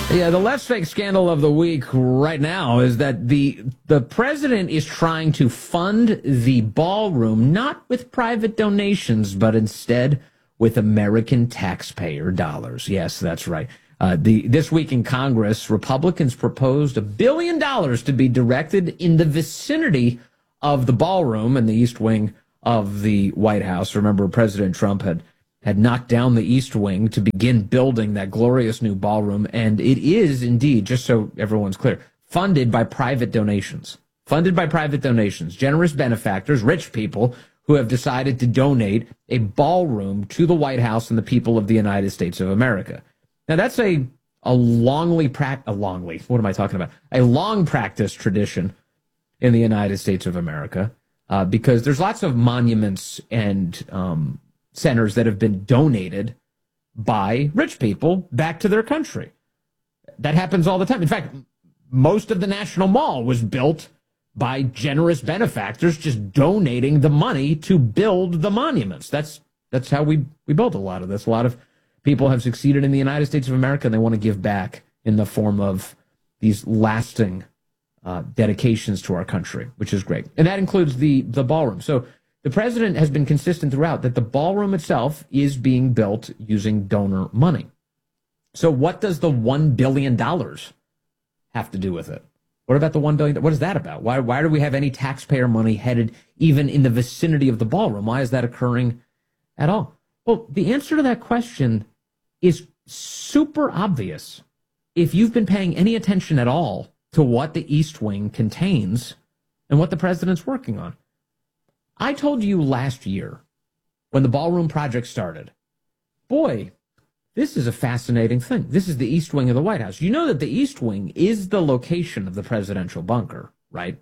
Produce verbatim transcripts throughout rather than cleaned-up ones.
Yeah, the less fake scandal of the week right now is that the the president is trying to fund the ballroom not with private donations, but instead with American taxpayer dollars. Yes, that's right. Uh, the this week in Congress, Republicans proposed a billion dollars to be directed in the vicinity of the ballroom and the East Wing of the White House. Remember, President Trump had had knocked down the East Wing to begin building that glorious new ballroom. And it is indeed, just so everyone's clear, funded by private donations. Funded by private donations. Generous benefactors, rich people who have decided to donate a ballroom to the White House and the people of the United States of America. Now, that's a, a longly, pra- a longly, what am I talking about? A long practice tradition in the United States of America, uh, because there's lots of monuments and um centers that have been donated by rich people back to their country. That happens all the time. In fact, most of the National Mall was built by generous benefactors just donating the money to build the monuments. That's that's how we, we built a lot of this. A lot of people have succeeded in the United States of America, and they want to give back in the form of these lasting uh, dedications to our country, which is great. And that includes the, the ballroom. So the president has been consistent throughout that the ballroom itself is being built using donor money. So what does the one billion dollars have to do with it? What about the one billion dollars? What is that about? Why, why do we have any taxpayer money headed even in the vicinity of the ballroom? Why is that occurring at all? Well, the answer to that question is super obvious. If you've been paying any attention at all to what the East Wing contains and what the president's working on. I told you last year when the ballroom project started, boy, this is a fascinating thing. This is the East Wing of the White House. You know that the East Wing is the location of the presidential bunker, right?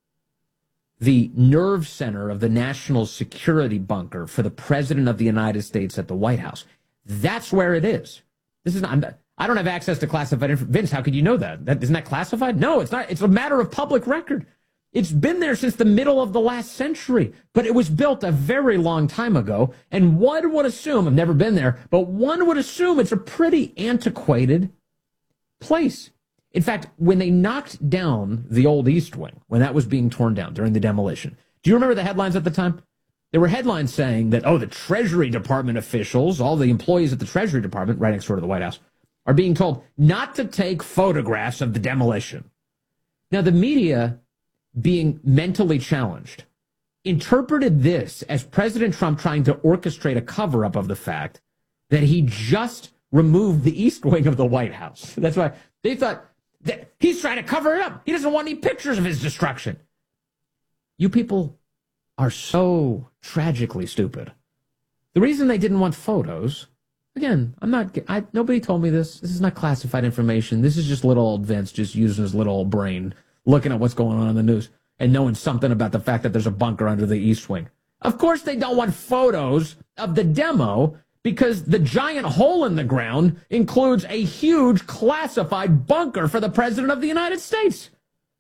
The nerve center of the national security bunker for the president of the United States at the White House. That's where it is. This is not, I'm, I don't have access to classified information. Vince, how could you know that? that? Isn't that classified? No, it's not. It's a matter of public record. It's been there since the middle of the last century, but it was built a very long time ago, and one would assume, I've never been there, but one would assume it's a pretty antiquated place. In fact, when they knocked down the old East Wing, when that was being torn down during the demolition, do you remember the headlines at the time? There were headlines saying that, oh, the Treasury Department officials, all the employees at the Treasury Department, right next door to the White House, are being told not to take photographs of the demolition. Now, the media, being mentally challenged, interpreted this as President Trump trying to orchestrate a cover-up of the fact that he just removed the East Wing of the White House. That's why they thought that he's trying to cover it up. He doesn't want any pictures of his destruction. You people are so tragically stupid. The reason they didn't want photos, again, I'm not, I, nobody told me this. This is not classified information. This is just little old Vince just using his little old brain, looking at what's going on in the news and knowing something about the fact that there's a bunker under the East Wing. Of course they don't want photos of the demo because the giant hole in the ground includes a huge classified bunker for the President of the United States.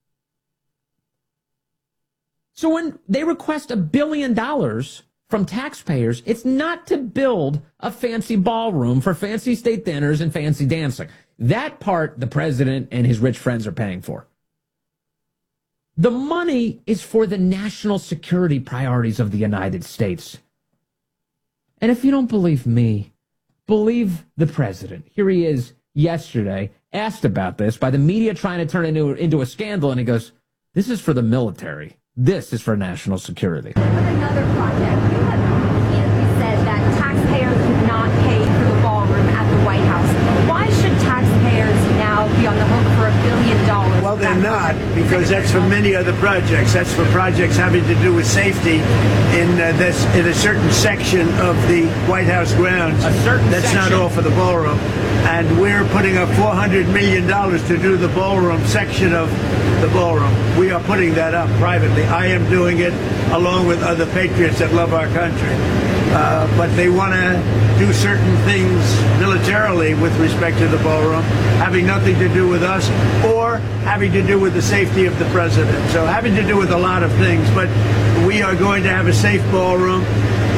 So when they request a billion dollars from taxpayers, it's not to build a fancy ballroom for fancy state dinners and fancy dancing. That part the president and his rich friends are paying for. The money is for the national security priorities of the United States. And if you don't believe me, believe the president. Here he is yesterday, asked about this by the media trying to turn it into, into a scandal, and he goes, this is for the military. This is for national security. With another project, you have repeatedly said that taxpayers could not pay for the ballroom at the White House. Why should taxpayers now be on the hook for a billion dollars? Well, they're not, because that's for many other projects. That's for projects having to do with safety in uh, this in a certain section of the White House grounds. A certain That's section. not all for the ballroom. And we're putting up four hundred million dollars to do the ballroom section of the ballroom. We are putting that up privately. I am doing it along with other patriots that love our country. Uh, but they want to do certain things militarily with respect to the ballroom, having nothing to do with us or having to do with the safety of the president. So having to do with a lot of things. But we are going to have a safe ballroom.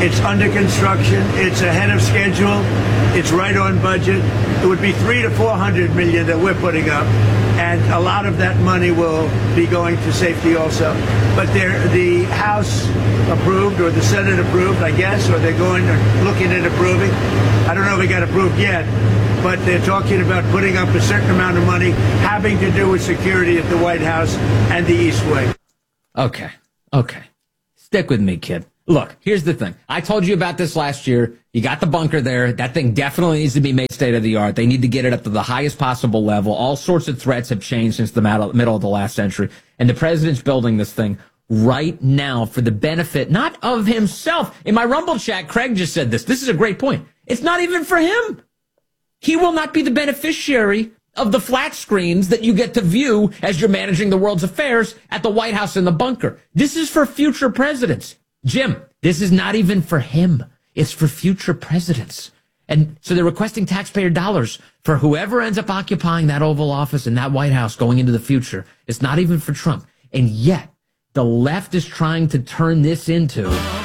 It's under construction. It's ahead of schedule. It's right on budget. It would be three to four hundred million that we're putting up, and a lot of that money will be going to safety also. But they're, the House approved, or the Senate approved, I guess, or they're going to looking at approving. I don't know if it got approved yet, but they're talking about putting up a certain amount of money having to do with security at the White House and the East Wing. Okay, okay. Stick with me, kid. Look, here's the thing. I told you about this last year. You got the bunker there. That thing definitely needs to be made state of the art. They need to get it up to the highest possible level. All sorts of threats have changed since the middle of the last century. And the president's building this thing right now for the benefit, not of himself. In my Rumble chat, Craig just said this. This is a great point. It's not even for him. He will not be the beneficiary of the flat screens that you get to view as you're managing the world's affairs at the White House in the bunker. This is for future presidents. Jim, this is not even for him. It's for future presidents. And so they're requesting taxpayer dollars for whoever ends up occupying that Oval Office and that White House going into the future. It's not even for Trump. And yet, the left is trying to turn this into